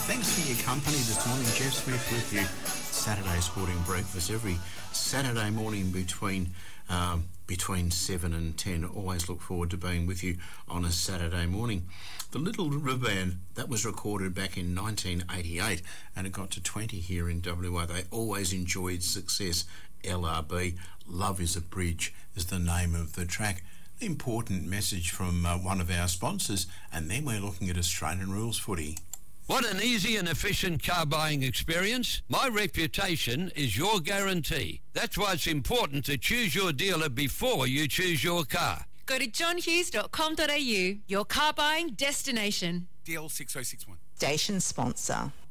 Thanks for your company this morning. Jeff Smith with you. Saturday Sporting Breakfast every Saturday morning between 7 and 10. Always look forward to being with you on a Saturday morning. The Little River Band, that was recorded back in 1988 and it got to 20 here in WA. They always enjoyed success. LRB, Love is a Bridge is the name of the track. Important message from one of our sponsors, and then we're looking at Australian rules footy. Want an easy and efficient car buying experience? My reputation is your guarantee. That's why it's important to choose your dealer before you choose your car. Go to johnhughes.com.au, your car buying destination. DL 6061. Station sponsor.